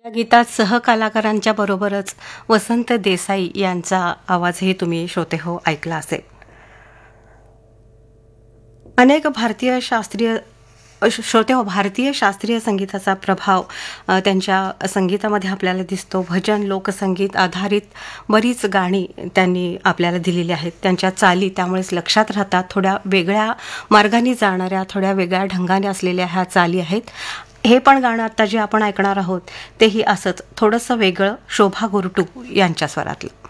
या गीतात सहकलाकारांच्या बरोबरच वसंत देसाई यांचा आवाजही तुम्ही श्रोते हो ऐकला असेल. अनेक भारतीय शास्त्रीय श्रोते हो, भारतीय शास्त्रीय संगीताचा प्रभाव त्यांच्या संगीतामध्ये आपल्याला दिसतो. भजन लोकसंगीत आधारित बरीच गाणी त्यांनी आपल्याला दिलेली आहेत. त्यांच्या चाली त्यामुळेच लक्षात राहतात. थोड्या वेगळ्या मार्गाने जाणाऱ्या, थोड्या वेगळ्या ढंगाने असलेल्या ह्या चाली आहेत. हे पण गाणं आता जे आपण ऐकणार आहोत तेही असंच थोडंसं वेगळं, शोभा गुरटू यांच्या स्वरातलं.